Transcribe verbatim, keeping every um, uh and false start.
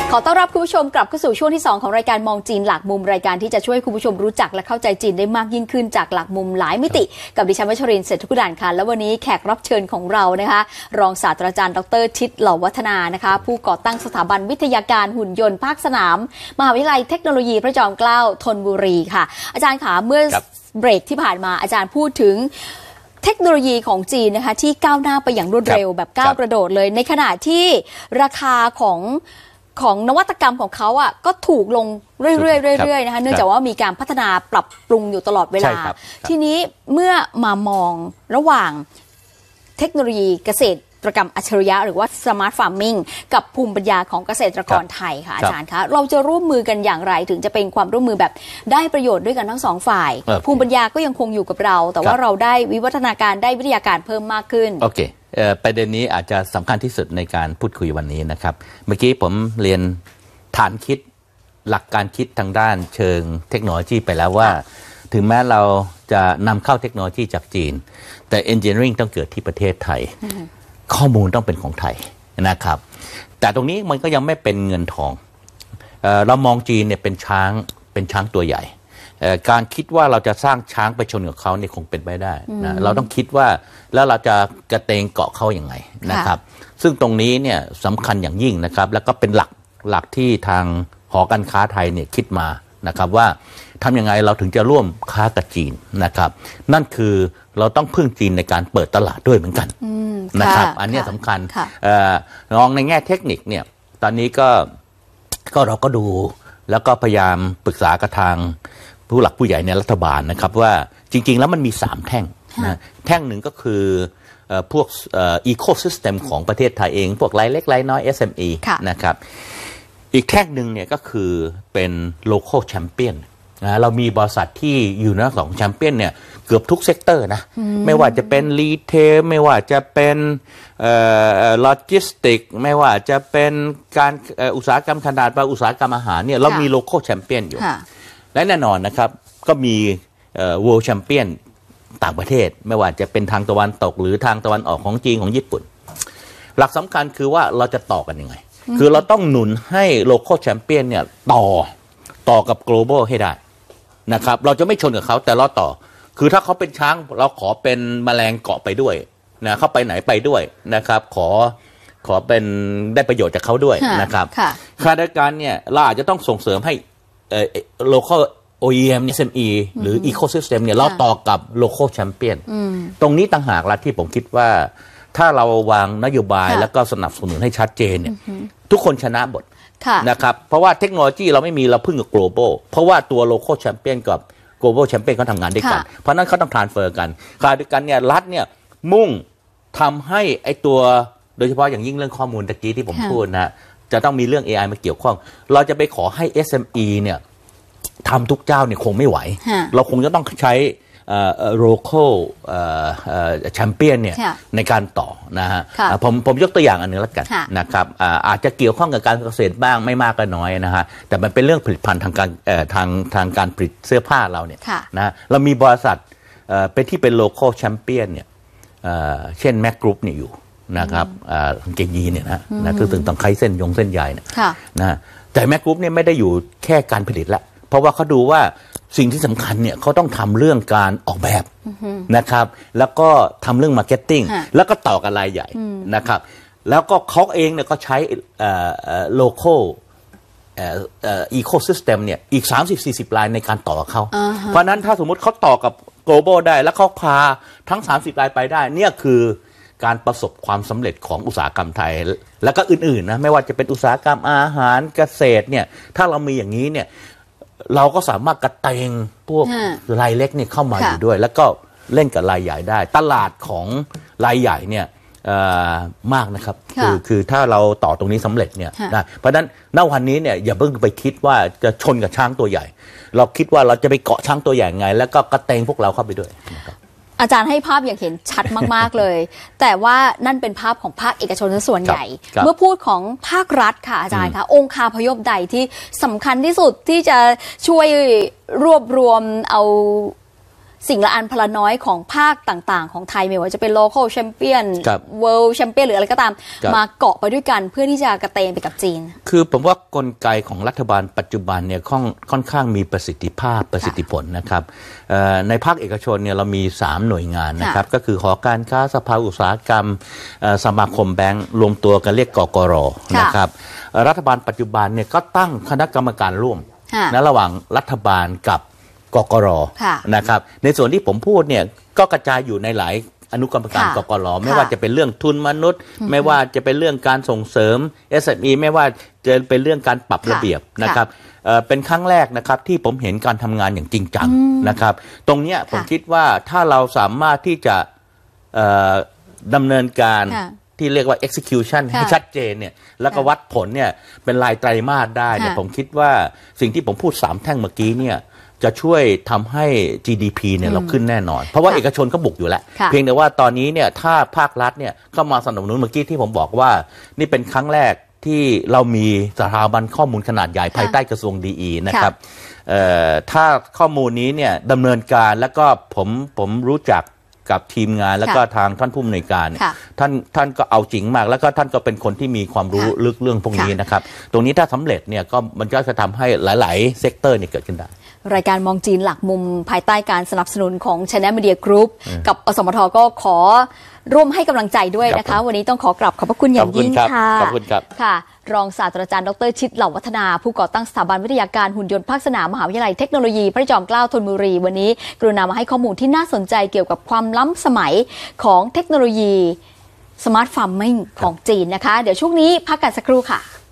ขอต้อนรับคุณผู้ชมกลับเข้าสู่ช่วงที่สองของรายการมองจีนหลักมุมรายการที่จะช่วยคุณผู้ชมรู้จักและเข้าใจจีนได้มากยิ่งขึ้นจากหลักมุมหลายมิติกับดิฉันวัชรินทร์เศรษฐกุฎานค่ะและวันนี้แขกรับเชิญของเรานะคะรองศาสตราจารย์ดรทิศเหล่าวัฒนานะคะผู้ก่อตั้งสถาบันวิทยาการหุ่นยนต์ภาคสนามมหาวิทยาลัยเทคโนโลยีพระจอมเกล้าธนบุรีค่ะอาจารย์ขาเมื่อเบรกที่ผ่านมาอาจารย์พูดถึงเทคโนโลยีของจีนนะคะที่ก้าวหน้าไปอย่างรวดเร็วแบบก้าวกระโดดเลยในขณะที่ราคาของของนวัตกรรมของเขาอ่ะก็ถูกลงเรื่อยๆเรื่อยๆนะคะเนื่องจากว่ามีการพัฒนาปรับปรุงอยู่ตลอดเวลาทีนี้เมื่อมามองระหว่างเทคโนโลยีเกษตรกรรมอัจฉริยะหรือว่าสมาร์ทฟาร์มมิ่งกับภูมิปัญญาของเกษตรกรไทยค่ะอาจารย์คะเราจะร่วมมือกันอย่างไรถึงจะเป็นความร่วมมือแบบได้ประโยชน์ด้วยกันทั้งสองฝ่ายภูมิปัญญาก็ยังคงอยู่กับเราแต่ว่าเราได้วิวัฒนาการได้วิทยาการเพิ่มมากขึ้นโอเคประเด็นนี้อาจจะสำคัญที่สุดในการพูดคุยวันนี้นะครับเมื่อกี้ผมเรียนฐานคิดหลักการคิดทางด้านเชิงเทคโนโลยีไปแล้วว่าถึงแม้เราจะนำเข้าเทคโนโลยีจากจีนแต่ Engineering ต้องเกิดที่ประเทศไทยข้อมูลต้องเป็นของไทยนะครับแต่ตรงนี้มันก็ยังไม่เป็นเงินทองเอ่อเรามองจีนเนี่ยเป็นช้างเป็นช้างตัวใหญ่การคิดว่าเราจะสร้างช้างไปชนกับเขาเนี่ยคงเป็นไปได้นะเราต้องคิดว่าแล้วเราจะกระเตงเกาะเขาอย่างไงนะครับซึ่งตรงนี้เนี่ยสำคัญอย่างยิ่งนะครับแล้วก็เป็นหลักหลักที่ทางหอการค้าไทยเนี่ยคิดมานะครับว่าทำยังไงเราถึงจะร่วมค้ากับจีนนะครับนั่นคือเราต้องพึ่งจีนในการเปิดตลาดด้วยเหมือนกันนะครับอันนี้สำคัญลองในแง่เทคนิคเนี่ยตอนนี้ก็ก็เราก็ดูแล้วก็พยายามปรึกษากับทางผู้หลักผู้ใหญ่ในรัฐบาลนะครับว่าจริงๆแล้วมันมีสามแท่งนะแท่งหนึ่งก็คือพวกอีโคซิสเต็มของประเทศไทยเองพวกรายเล็กรายน้อย เอส เอ็ม อี นะครับอีกแท่งหนึ่งเนี่ยก็คือเป็น local champion นะเรามีบริษัทที่อยู่ในสองแชมเปี้ยนเนี่ยเกือบทุกเซกเตอร์นะไม่ว่าจะเป็นรีเทลไม่ว่าจะเป็นโลจิสติกไม่ว่าจะเป็นการอุตสาหกรรมขนาดกลางอุตสาหกรรมอาหารเนี่ยเรามี local champion อยู่และแน่นอนนะครับก็มี world champion ต่างประเทศไม่ว่าจะเป็นทางตะวันตกหรือทางตะวันออกของจีนของญี่ปุ่นหลักสำคัญคือว่าเราจะต่อกันยังไงคือเราต้องหนุนให้ local champion เนี่ยต่อต่อกับ global ให้ได้นะครับเราจะไม่ชนกับเขาแต่เราต่อคือถ้าเขาเป็นช้างเราขอเป็นแมลงเกาะไปด้วยนะเขาไปไหนไปด้วยนะครับขอขอเป็นได้ประโยชน์จากเขาด้วยนะครับค่าราชการเนี่ยเราอาจจะต้องส่งเสริมให้เอ่อ local โอ อี เอ็ม เอส เอ็ม อี หรือ ecosystem เนี่ยเราต่อกับ local champion ตรงนี้ต่างหากละที่ผมคิดว่าถ้าเราวางนโยบายแล้วก็สนับสนุนให้ชัดเจนเนี่ยทุกคนชนะหมดนะครับเพราะว่าเทคโนโลยีเราไม่มีเราพึ่งกับ global เพราะว่าตัว local champion กับ global champion เขาทำงานด้วยกันเพราะนั้นเขาต้อง transfer กันขณะเดียวกันเนี่ยรัฐเนี่ยมุ่งทำให้ไอตัวโดยเฉพาะอย่างยิ่งเรื่องข้อมูลตะกี้ที่ผมพูดนะจะต้องมีเรื่อง เอ ไอ มาเกี่ยวข้องเราจะไปขอให้ เอส เอ็ม อี เนี่ยทำทุกเจ้าเนี่ยคงไม่ไหวเราคงจะต้องใช้local champion เนี่ยในการต่อนะฮะผมผมยกตัวอย่างอันนึงแล้วกันนะครับอาจจะเกี่ยวข้องกับการเกษตรบ้างไม่มากก็น้อยนะฮะแต่มันเป็นเรื่องผลิตภัณฑ์ทางการทางทางการผลิตเสื้อผ้าเราเนี่ยนะเรามีบริษัทเป็นที่เป็น local champion เนี่ยเช่น Mac Group เนี่ยอยู่นะครับทางเกงยีเนี่ยนะนะคือถึงต้องใช้เส้นยงเส้นใยเนี่ยนะแต่ Mac Group เนี่ยไม่ได้อยู่แค่การผลิตละเพราะว่าเขาดูว่าสิ่งที่สำคัญเนี่ยเขาต้องทำเรื่องการออกแบบนะครับแล้วก็ทำเรื่องมาร์เก็ตติ้งแล้วก็ต่อกับรายใหญ่นะครับแล้วก็เขาเองเนี่ยก็ใช้โลคอลอีโคซิสเต็มเนี่ยอีก สามสิบสี่สิบ รายในการต่อเขาเพราะนั้นถ้าสมมุติเขาต่อกับ global ได้แล้วเขาพาทั้งสามสิบรายไปได้เนี่ยคือการประสบความสำเร็จของอุตสาหกรรมไทยแล้วก็อื่นๆนะไม่ว่าจะเป็นอุตสาหกรรมอาหารเกษตรเนี่ยถ้าเรามีอย่างนี้เนี่ยเราก็สามารถกระเตงพวกรายเล็กเนี่ยเข้ามาอยู่ด้วยแล้วก็เล่นกับรายใหญ่ได้ตลาดของรายใหญ่เนี่ยมากนะครับคือคือถ้าเราต่อตรงนี้สำเร็จเนี่ยได้เพราะฉะนั้นณวันนี้เนี่ยอย่าเพิ่งไปคิดว่าจะชนกับช้างตัวใหญ่เราคิดว่าเราจะไปเกาะช้างตัวใหญ่ไงแล้วก็กระเตงพวกเราเข้าไปด้วยอาจารย์ให้ภาพอย่างเห็นชัดมากๆเลยแต่ว่านั่นเป็นภาพของภาคเอกชนส่วนใหญ่เมื่อพูดของภาครัฐค่ะอาจารย์คะองค์คาพยพใดที่สำคัญที่สุดที่จะช่วยรวบรวมเอาสิ่งละอันพละน้อยของภาคต่างๆของไทยไม่ว่าจะเป็น local champion world champion หรืออะไรก็ตามมาเกาะไปด้วยกันเพื่อที่จะกระเตงไปกับจีนคือผมว่ากลไกของรัฐบาลปัจจุบันเนี่ยค่อนค่อนข้างมีประสิทธิภาพประสิทธิผลนะครับในภาคเอกชนเนี่ยเรามีสามหน่วยงานนะครับก็คือหอการค้าสภาอุตสาหกรรมสมาคมแบงก์รวมตัวกันเรียกกกร.นะครับรัฐบาลปัจจุบันเนี่ยก็ตั้งคณะกรรมการร่วมนะระหว่างรัฐบาลกับกกร.นะครับในส่วนที่ผมพูดเนี่ยก็กระจายอยู่ในหลายอนุกรรมการกกร.ไม่ว่าจะเป็นเรื่องทุนมนุษย์ไม่ว่าจะเป็นเรื่องการส่งเสริม เอส เอ็ม อี ไม่ว่าจะเป็นเรื่องการปรับระเบียบนะครับเป็นครั้งแรกนะครับที่ผมเห็นการทำงานอย่างจริงจังนะครับตรงนี้ผมคิดว่าถ้าเราสามารถที่จะดำเนินการที่เรียกว่า execution ให้ชัดเจนเนี่ยแล้วก็วัดผลเนี่ยเป็นรายไตรมาสได้เนี่ยผมคิดว่าสิ่งที่ผมพูดสามแท่งเมื่อกี้เนี่ยจะช่วยทำให้ จี ดี พี เนี่ยเราขึ้นแน่นอนเพราะว่าเอกชนก็บุกอยู่แล้วเพียงแต่ว่าตอนนี้เนี่ยถ้าภาครัฐเนี่ยเข้ามาสนับสนุนเมื่อกี้ที่ผมบอกว่านี่เป็นครั้งแรกที่เรามีสถาบันข้อมูลขนาดใหญ่ภายใต้กระทรวง ดี อี นะครับถ้าข้อมูลนี้เนี่ยดำเนินการแล้วก็ผมผมรู้จักกับทีมงานแล้วก็ทางท่านผู้อำนวยการท่านท่านก็เอาจริงมากแล้วก็ท่านก็เป็นคนที่มีความรู้ลึกเรื่องพวกนี้นะครับตรงนี้ถ้าสำเร็จเนี่ยก็มันก็จะทำให้หลายๆเซกเตอร์เนี่ยเกิดขึ้นได้รายการมองจีนหลักมุมภายใต้การสนับสนุนของ Channel Media Group กับอสมทก็ขอร่วมให้กำลังใจด้วยนะคะวันนี้ต้องขอกราบขอบพระคุณอย่างยิ่งค่ะขอบคุณครับค่ะรองศาสตราจารย์ดรชิตเหล่าวัฒนาผู้ก่อตั้งสถาบันวิทยาการหุ่นยนต์ภาคสนามมหาวิทยาลัยเทคโนโลยีพระจอมเกล้าธนบุรีวันนี้กรุณามาให้ข้อมูลที่น่าสนใจเกี่ยวกับความล้ำสมัยของเทคโนโลยีสมาร์ทฟาร์มมิ่งของจีนนะคะเดี๋ยวช่วงนี้พักกันสักครู่ค่ะ